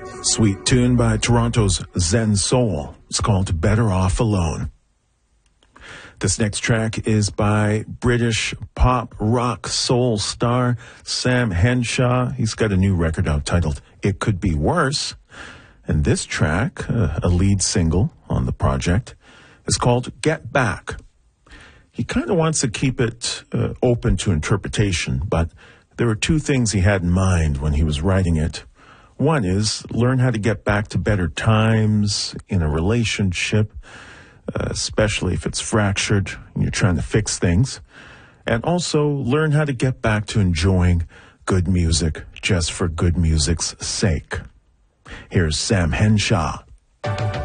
Sweet tune by Toronto's Zen Soul. It's called Better Off Alone. This next track is by British pop rock soul star Sam Henshaw. He's got a new record out titled It Could Be Worse. And this track, a lead single on the project, is called Get Back. He kind of wants to keep it open to interpretation, but there were two things he had in mind when he was writing it. One is learn how to get back to better times in a relationship, especially if it's fractured and you're trying to fix things. And also learn how to get back to enjoying good music just for good music's sake. Here's Sam Henshaw.